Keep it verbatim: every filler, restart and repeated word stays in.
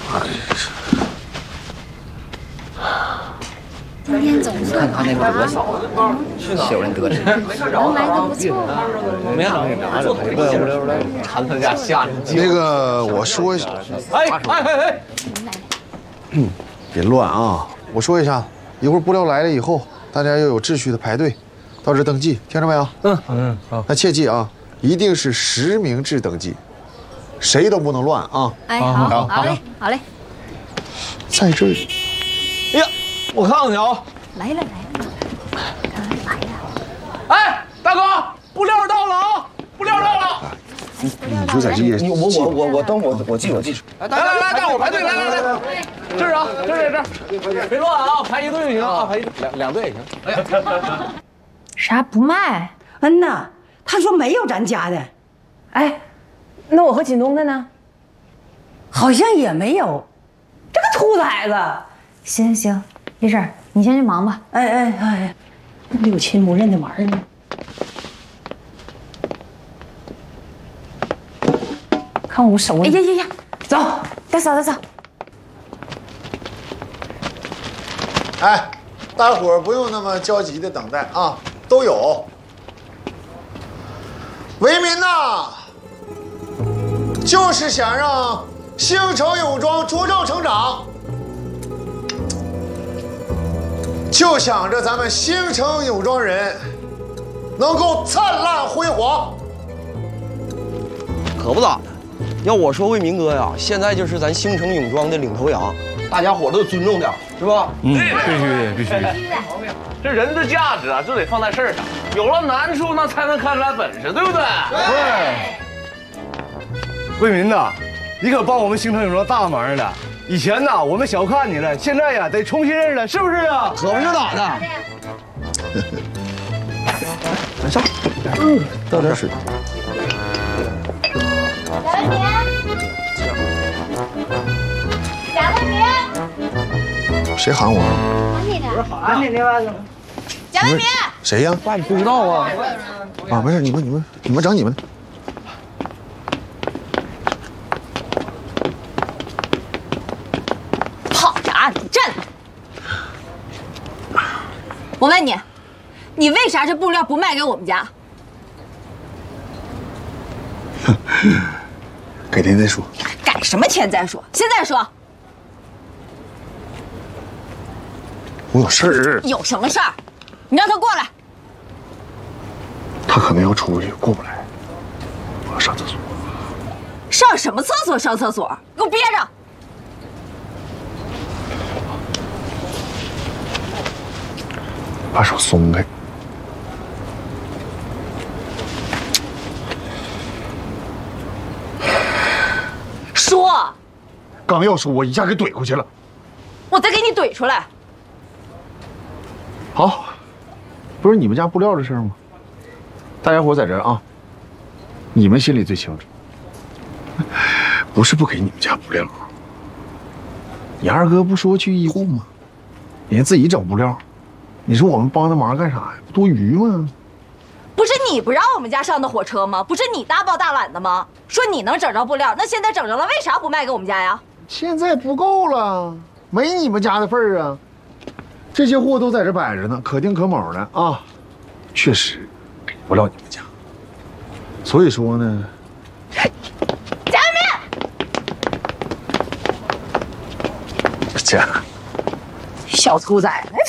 今天总算看他那个多小，是有人得知， 能来的不错。 没想到馋他家吓人。 那个，我说一下， 哎哎哎哎， 嗯，别乱啊！我说一下，一会儿布料来了以后，大家要有秩序的排队，到这登记，听着没有？ 嗯嗯，好。 那切记啊，一定是实名制登记，谁都不能乱啊！ 哎，好，好嘞，好嘞。 在这儿。 哎呀，我看看你啊。 来了来了，看来来了。 哎，大哥，布料到了啊！布料到了。 你你就在这里， 你我我我我等我我记我记。来来来，大伙排队，来来来，这儿啊，这儿这儿，别乱啊，排一队就行啊，排一两两队也行。哎呀， 啥不卖？ 嗯呐，他说没有咱家的。 哎，那我和锦东的呢？ 好像也没有。这个兔崽子！ 行行行，没事儿，你先去忙吧。 哎哎哎，六亲不认的玩意儿呢。看我手。 哎呀呀呀， 走， 大嫂大嫂。 哎，大伙儿不用那么焦急的等待啊，都有。为民呐，就是想让星城泳装茁壮成长，就想着咱们星城泳装人能够灿烂辉煌。 可不咋的，要我说，魏民哥呀，现在就是咱星城泳装的领头羊，大家伙都尊重点，是吧？ 嗯，必须的，必须的。 这人的价值啊，就得放在事儿上，有了难处，那才能看出来本事，对不对？ 对。魏民呐，你可帮我们星城泳装大忙了。以前呐，我们小看你了，现在呀，得重新认了，是不是啊？ 可不是咋的。 来上，嗯，倒点水。 贾文明，贾文明， 谁喊我？ 喊你呢。 喊你的吧？ 贾文明， 谁呀？ 爸，你不知道啊？ 啊，没事，你们你们你们整你们的。 跑啥？你站住！我问你，你为啥这布料不卖给我们家？ 改天再说。 改什么天再说？现在说。 我有事儿。 有什么事儿？你让他过来。 他可能要出去，过不来。我要上厕所。 上什么厕所？上厕所？给我憋着！ 把手松开。 说。 刚要说，我一下给怼过去了。 我再给你怼出来。 好，不是你们家布料的事吗？大家伙在这儿啊，你们心里最清楚。不是不给你们家布料，你二哥不说去医护吗？人家自己整布料，你说我们帮他忙干啥呀？不多余吗？ 不是你不让我们家上的火车吗？不是你大包大揽的吗？说你能整着布料，那现在整着了，为啥不卖给我们家呀？ 现在不够了，没你们家的份儿啊。这些货都在这摆着呢，可丁可卯的啊，确实给不了你们家。所以说呢， 贾文明， 这小兔崽子。